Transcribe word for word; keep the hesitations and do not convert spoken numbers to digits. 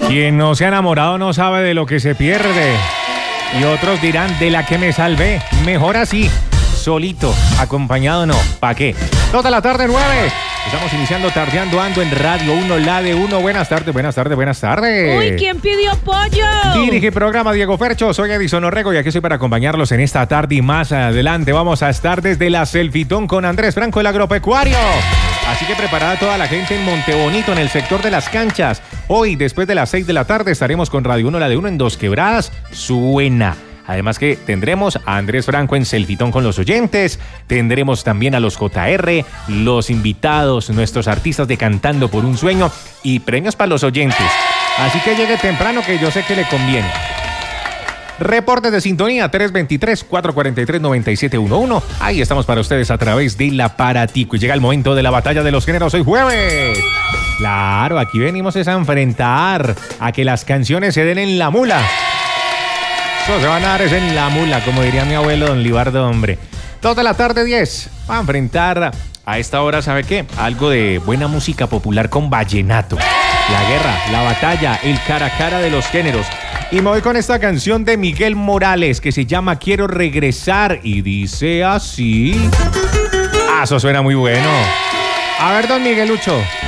Quien no se ha enamorado no sabe de lo que se pierde. Y otros dirán, de la que me salvé. Mejor así, solito, acompañado no. ¿Pa' qué? Toda la tarde, nueve. Estamos iniciando Tardeando Ando en Radio uno, la de uno. Buenas tardes, buenas tardes, buenas tardes. Uy, ¿quién pidió pollo? Dirige el programa Diego Fercho, soy Edison Orrego y aquí estoy para acompañarlos en esta tarde y más adelante. Vamos a estar desde la Selfitón con Andrés Franco, el agropecuario. Así que preparada toda la gente en Montebonito, en el sector de las canchas. Hoy, después de las seis de la tarde, estaremos con Radio uno, la de uno en Dos Quebradas. Suena. Además que tendremos a Andrés Franco en Selfitón con los oyentes, tendremos también a los J R, los invitados, nuestros artistas de Cantando por un Sueño y premios para los oyentes. Así que llegue temprano que yo sé que le conviene. Reportes de sintonía tres dos tres, cuatro cuatro tres, nueve siete uno uno. Ahí estamos para ustedes a través del aparatico. Y llega el momento de la batalla de los géneros hoy jueves. Claro, aquí venimos es a enfrentar a que las canciones se den en la mula. Eso se van a dar es en la mula, como diría mi abuelo don Libardo, hombre. Toda la tarde diez. Va a enfrentar a esta hora, ¿sabe qué? Algo de buena música popular con vallenato. La guerra, la batalla, el cara a cara de los géneros. Y me voy con esta canción de Miguel Morales que se llama Quiero Regresar y dice así. Ah, eso suena muy bueno. A ver, don Miguelucho.